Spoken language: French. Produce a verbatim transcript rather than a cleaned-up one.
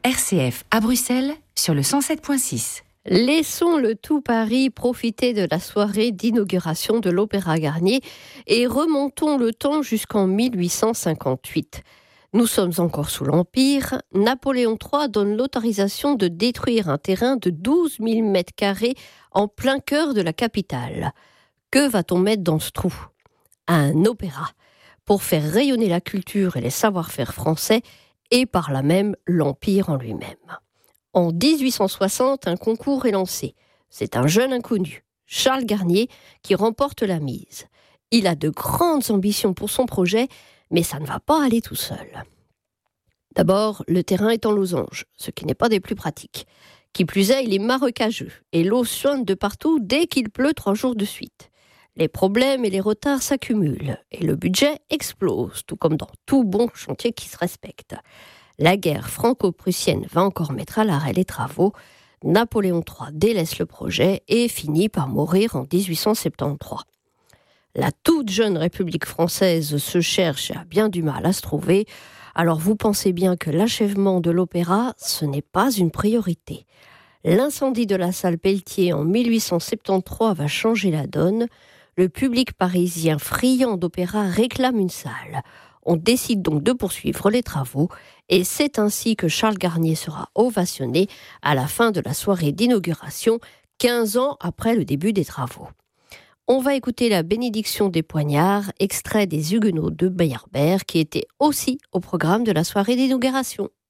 R C F à Bruxelles sur le cent sept virgule six. Laissons le tout Paris profiter de la soirée d'inauguration de l'Opéra Garnier et remontons le temps jusqu'en mille huit cent cinquante-huit. Nous sommes encore sous l'Empire. Napoléon trois donne l'autorisation de détruire un terrain de douze mille mètres carrés en plein cœur de la capitale. Que va-t-on mettre dans ce trou ? Un opéra, pour faire rayonner la culture et les savoir-faire français et par là même l'Empire en lui-même. En dix-huit cent soixante, un concours est lancé. C'est un jeune inconnu, Charles Garnier, qui remporte la mise. Il a de grandes ambitions pour son projet, mais ça ne va pas aller tout seul. D'abord, le terrain est en losange, ce qui n'est pas des plus pratiques. Qui plus est, il est marécageux et l'eau suinte de partout dès qu'il pleut trois jours de suite. Les problèmes et les retards s'accumulent et le budget explose, tout comme dans tout bon chantier qui se respecte. La guerre franco-prussienne va encore mettre à l'arrêt les travaux. Napoléon trois délaisse le projet et finit par mourir en dix-huit cent soixante-treize. La toute jeune République française se cherche et a bien du mal à se trouver. Alors vous pensez bien que l'achèvement de l'opéra, ce n'est pas une priorité. L'incendie de la salle Pelletier en mille huit cent soixante-treize va changer la donne. Le public parisien friand d'opéra réclame une salle. On décide donc de poursuivre les travaux et c'est ainsi que Charles Garnier sera ovationné à la fin de la soirée d'inauguration, quinze ans après le début des travaux. On va écouter la bénédiction des poignards, extrait des Huguenots de Meyerbeer, qui était aussi au programme de la soirée d'inauguration.